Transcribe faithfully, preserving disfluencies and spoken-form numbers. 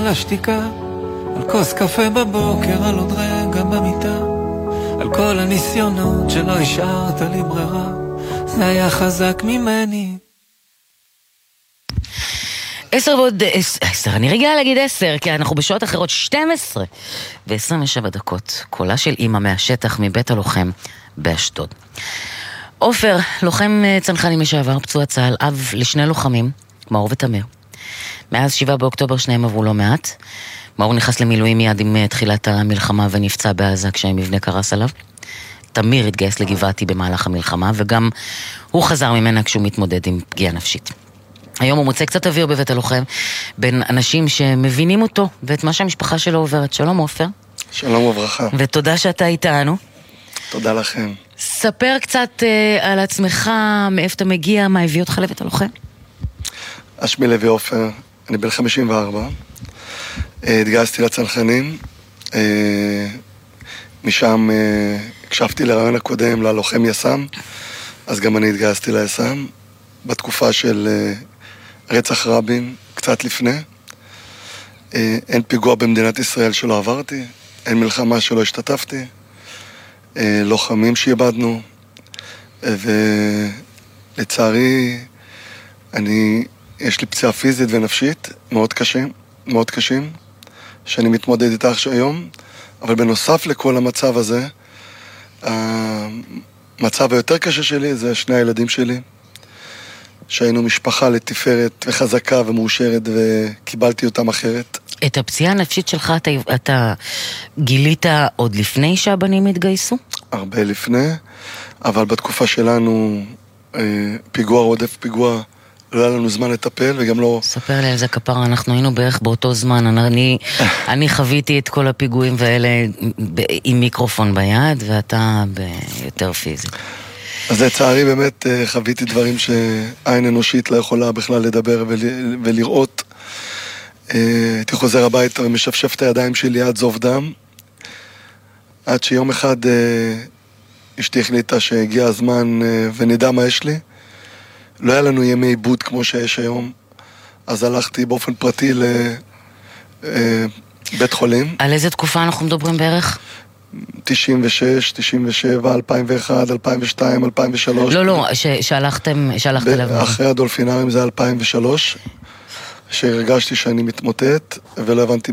השתיקה, על כוס קפה בבוקר, על עוד רגע במיטה, על כל הניסיונות שלא השארת לי ברירה, זה היה חזק ממני. עשר ועוד עשר, אני רגילה להגיד עשר, כי אנחנו בשעות אחרות שתים עשרה ו-עשרים ושבע דקות. קולה של אמא מהשטח מבית הלוחם באשדוד. עופר, לוחם צנחנים לשעבר, פצוע צה"ל, אב לשני לוחמים, מאור ותמיר. מאז שבעה באוקטובר שניהם עברו לא מעט. מאור נכנס למילואים מיד עם תחילת המלחמה ונפצע בעזה כשהמבנה קרס עליו. תמיר התגייס לגבעתי במהלך המלחמה, וגם הוא חזר ממנה כשהוא מתמודד עם פגיעה נפשית. היום הוא מוצא קצת אוויר בבית הלוחם בין אנשים שמבינים אותו ואת מה שהמשפחה שלו עוברת. שלום עופר. שלום וברכה. ותודה שאתה איתנו. תודה לכם. ספר קצת uh, על עצמך, מאיפה אתה מגיע, מה הביא אותך לבית הלוחם? אשמי לוי עופר, אני בן חמישים וארבע. התגייסתי לצנחנים. משם הקשבתי לרעיון הקודם ללוחם יס"מ, אז גם אני התגייסתי ליס"מ. בתקופה של רצח רבין, קצת לפני. אין פיגוע במדינת ישראל שלא עברתי, אין מלחמה שלא השתתפתי, לוחמים שאיבדנו, ולצערי אני, יש לי פציעה פיזית ונפשית מאוד קשים, מאוד קשים, שאני מתמודד איתה היום, אבל בנוסף לכל המצב הזה, המצב היותר קשה שלי זה שני הילדים שלי, שהיינו משפחה לתפארת וחזקה ומאושרת, וקיבלתי אותם אחרת. את הפציעה הנפשית שלך אתה, אתה גילית עוד לפני שהבנים התגייסו? הרבה לפני, אבל בתקופה שלנו פיגוע רודף פיגוע, לא היה לנו זמן לטפל וגם לא... ספר לי על זה כפרה, אנחנו היינו בערך באותו זמן, אני, אני חוויתי את כל הפיגועים האלה עם מיקרופון ביד, ואתה ביותר פיזי. אז לצערי באמת חוויתי דברים שעין אנושית לא יכולה בכלל לדבר ולראות. הייתי חוזר הביתה ומשפשף את הידיים שלי עד זוב דם, עד שיום אחד אשתי החליטה שהגיע הזמן ונדע מה יש לי. לא היה לנו ימי עיבוד כמו שיש היום, אז הלכתי באופן פרטי לבית חולים. על איזה תקופה אנחנו מדברים בערך? תשעים ושש, תשעים ושבע, אלפיים ואחת, אלפיים ושתיים, אלפיים ושלוש. לא, לא, שהלכתם, שהלכת אליו. אחרי הדולפינרים זה אלפיים ושלוש, שהרגשתי שאני מתמוטט ולא הבנתי